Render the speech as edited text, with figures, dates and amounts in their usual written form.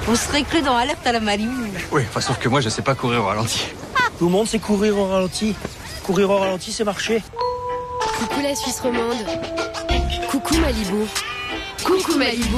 On serait cru dans Alerte à la Malibu. Oui, enfin, sauf que moi, je sais pas courir au ralenti. Tout le monde sait courir au ralenti. Courir au ralenti, c'est marcher. Coucou la Suisse romande. Coucou Malibu. Coucou Malibu.